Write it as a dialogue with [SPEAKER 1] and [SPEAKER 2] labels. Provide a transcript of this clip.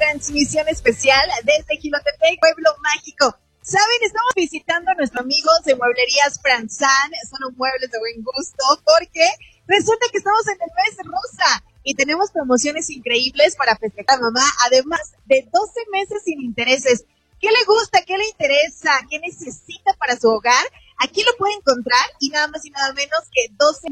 [SPEAKER 1] transmisión especial desde Jilotepec, Pueblo Mágico. Saben, estamos visitando a nuestros amigos de Mueblerías Franzán. Son muebles de buen gusto porque resulta que estamos en el mes rosa y tenemos promociones increíbles para festejar a mamá, además de 12 meses sin intereses. ¿Qué le gusta? ¿Qué le interesa? ¿Qué necesita para su hogar? Aquí lo puede encontrar y nada más y nada menos que 12